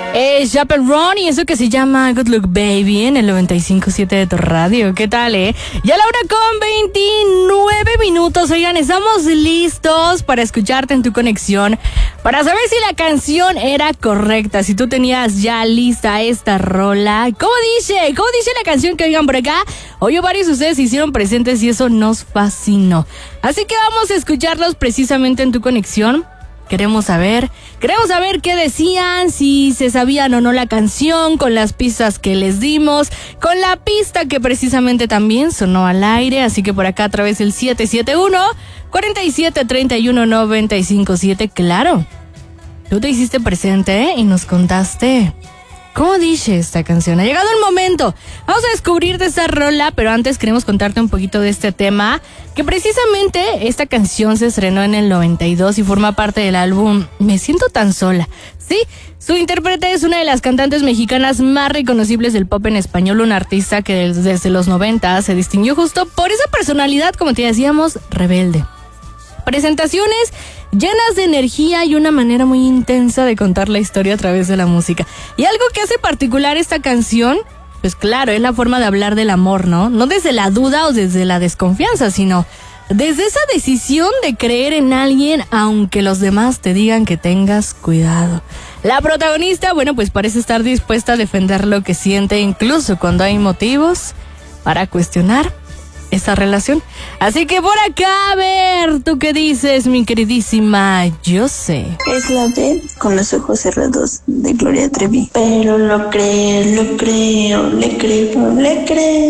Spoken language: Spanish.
Es Chaperone y eso que se llama Good Look Baby en el 95.7 de tu radio. ¿Qué tal, Ya la hora con 29 minutos. Oigan, estamos listos para escucharte en tu conexión, para saber si la canción era correcta, si tú tenías ya lista esta rola. ¿Cómo dice la canción que oigan por acá? Hoy varios de ustedes se hicieron presentes y eso nos fascinó. Así que vamos a escucharlos precisamente en tu conexión. Queremos saber qué decían, si se sabían o no la canción, con las pistas que les dimos, con la pista que precisamente también sonó al aire. Así que por acá a través del 771-4731-957, claro, tú te hiciste presente y nos contaste cómo dice esta canción. Ha llegado el momento, vamos a descubrir de esta rola, pero antes queremos contarte un poquito de este tema, que precisamente esta canción se estrenó en el 92 y forma parte del álbum Me Siento Tan Sola. Sí, su intérprete es una de las cantantes mexicanas más reconocibles del pop en español, una artista que desde los 90 se distinguió justo por esa personalidad, como te decíamos, rebelde. Presentaciones llenas de energía y una manera muy intensa de contar la historia a través de la música. Y algo que hace particular esta canción, pues claro, es la forma de hablar del amor, ¿no? No desde la duda o desde la desconfianza, sino desde esa decisión de creer en alguien aunque los demás te digan que tengas cuidado. La protagonista, bueno, pues parece estar dispuesta a defender lo que siente incluso cuando hay motivos para cuestionar esa relación. Así que por acá, a ver, ¿tú qué dices, mi queridísima Yo Sé? Es la de Con los ojos cerrados de Gloria Trevi. Pero lo creo, le creo.